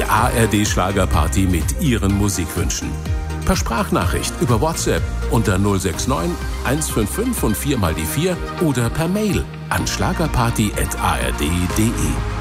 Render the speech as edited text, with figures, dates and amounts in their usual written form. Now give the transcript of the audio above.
die ARD Schlagerparty mit Ihren Musikwünschen. Per Sprachnachricht über WhatsApp unter 069 155 und 4 mal die 4 oder per Mail an schlagerparty@ard.de.